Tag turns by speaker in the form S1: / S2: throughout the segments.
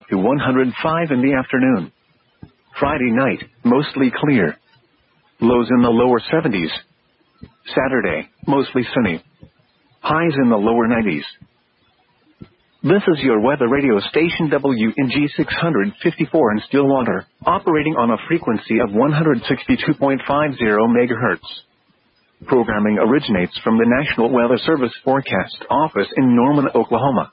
S1: to 105 in the afternoon. Friday night, mostly clear. Lows in the lower 70s. Saturday, mostly sunny. Highs in the lower 90s. This is your weather radio station WNG 654 in Stillwater, operating on a frequency of 162.50 MHz. Programming originates from the National Weather Service Forecast Office in Norman, Oklahoma.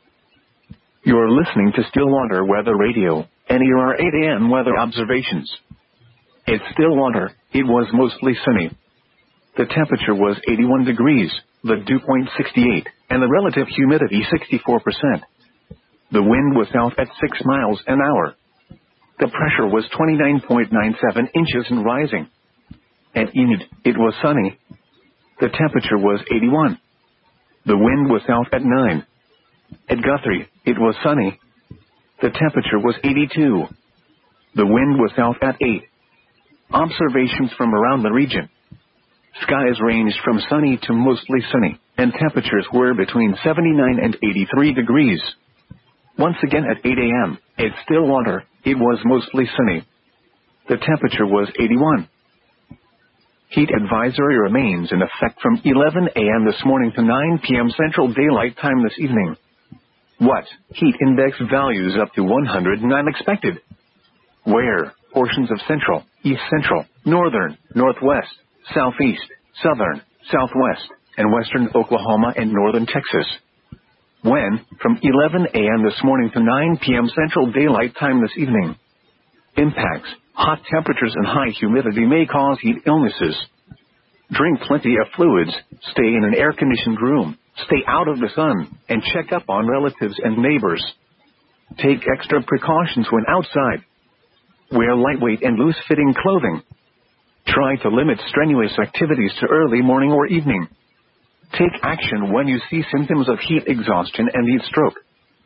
S1: You're listening to Stillwater Weather Radio, and here are 8 a.m. weather observations. At Stillwater, it was mostly sunny. The temperature was 81 degrees, the dew point 68, and the relative humidity 64%. The wind was south at 6 miles an hour. The pressure was 29.97 inches and rising. At Enid, it was sunny. The temperature was 81. The wind was south at 9. At Guthrie, it was sunny. The temperature was 82. The wind was south at 8. Observations from around the region. Skies ranged from sunny to mostly sunny, and temperatures were between 79 and 83 degrees. Once again at 8 a.m., at Stillwater, it was mostly sunny. The temperature was 81. Heat advisory remains in effect from 11 a.m. this morning to 9 p.m. Central Daylight Time this evening. What? Heat index values up to 109 expected. Where? Portions of central, east central, northern, northwest, southeast, southern, southwest, and western Oklahoma and northern Texas. When? From 11 a.m. this morning to 9 p.m. Central Daylight Time this evening. Impacts. Hot temperatures and high humidity may cause heat illnesses. Drink plenty of fluids, stay in an air-conditioned room, stay out of the sun, and check up on relatives and neighbors. Take extra precautions when outside. Wear lightweight and loose-fitting clothing. Try to limit strenuous activities to early morning or evening. Take action when you see symptoms of heat exhaustion and heat stroke.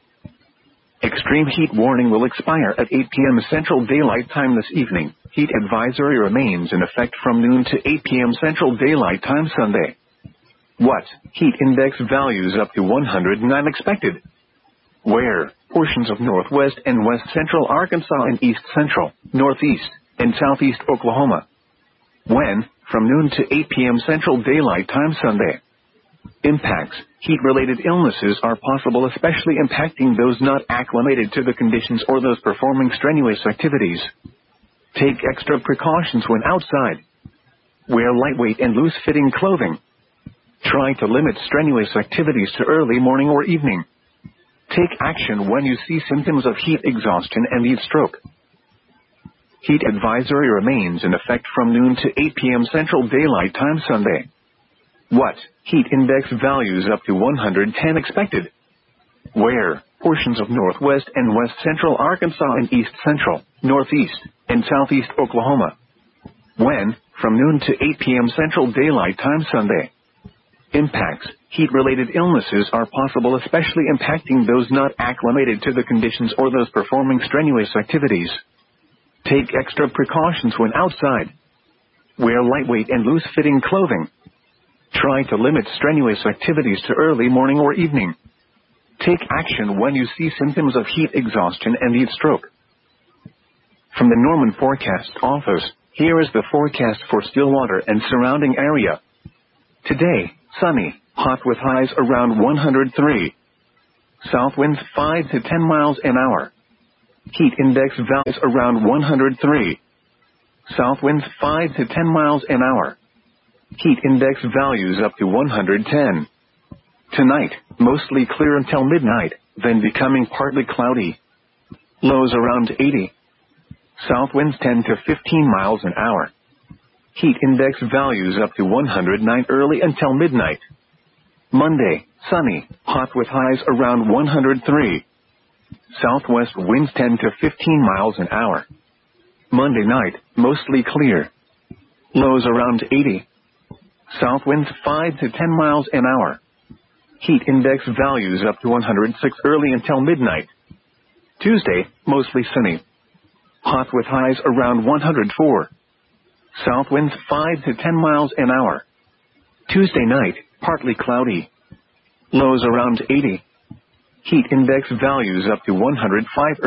S1: Extreme heat warning will expire at 8 p.m. Central Daylight Time this evening. Heat advisory remains in effect from noon to 8 p.m. Central Daylight Time Sunday. What? Heat index values up to 109 expected. Where? Portions of northwest and west central Arkansas and east central, northeast, and southeast Oklahoma. When? From noon to 8 p.m. Central Daylight Time Sunday. Impacts. Heat-related illnesses are possible, especially impacting those not acclimated to the conditions or those performing strenuous activities. Take extra precautions when outside. Wear lightweight and loose-fitting clothing. Try to limit strenuous activities to early morning or evening. Take action when you see symptoms of heat exhaustion and heat stroke. Heat advisory remains in effect from noon to 8 p.m. Central Daylight Time Sunday. What? Heat index values up to 110 expected. Where? Portions of northwest and west central Arkansas and east central, northeast, and southeast Oklahoma. When? From noon to 8 p.m. Central Daylight Time Sunday. Impacts. Heat-related illnesses are possible, especially impacting those not acclimated to the conditions or those performing strenuous activities. Take extra precautions when outside. Wear lightweight and loose-fitting clothing. Try to limit strenuous activities to early morning or evening. Take action when you see symptoms of heat exhaustion and heat stroke. From the Norman Forecast Office, here is the forecast for Stillwater and surrounding area. Today, sunny, hot with highs around 103. South winds 5 to 10 miles an hour. Heat index values around 103. South winds 5 to 10 miles an hour. Heat index values up to 110. Tonight, mostly clear until midnight, then becoming partly cloudy. Lows around 80. South winds 10 to 15 miles an hour. Heat index values up to 109 early until midnight. Monday, sunny, hot with highs around 103. Southwest winds 10 to 15 miles an hour. Monday night, mostly clear. Lows around 80. South winds 5 to 10 miles an hour. Heat index values up to 106 early until midnight. Tuesday, mostly sunny. Hot with highs around 104. South winds 5 to 10 miles an hour. Tuesday night, partly cloudy. Lows around 80. Heat index values up to 105